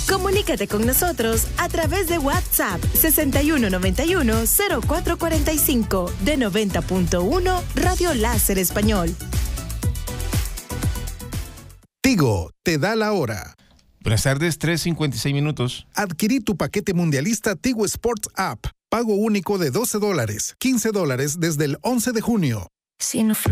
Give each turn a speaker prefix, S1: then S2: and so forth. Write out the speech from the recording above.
S1: Comunícate con nosotros a través de WhatsApp 6191-0445 de 90.1 Radio Láser Español.
S2: Tigo te da la hora.
S3: Buenas tardes, 3:56 minutos.
S2: Adquirí tu paquete mundialista Tigo Sports App. Pago único de $12, $15 desde el 11 de junio.
S4: Si no